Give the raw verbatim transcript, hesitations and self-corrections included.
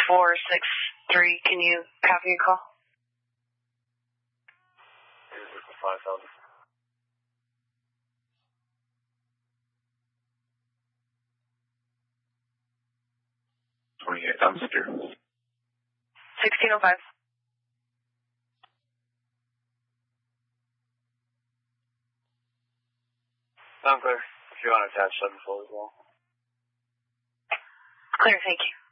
four six three, can you copy your call? five thousand. twenty-eight thousand. sixteen oh five. Sound clear. If you want to attach seven four as well. Clear, thank you.